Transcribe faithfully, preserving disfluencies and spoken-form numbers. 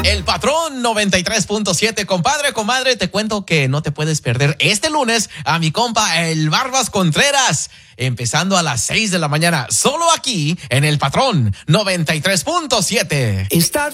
El Patrón noventa y tres punto siete. Compadre, comadre, te cuento que no te puedes perder este lunes a mi compa el Barbas Contreras, empezando a las seis de la mañana, solo aquí en El Patrón noventa y tres punto siete. Estás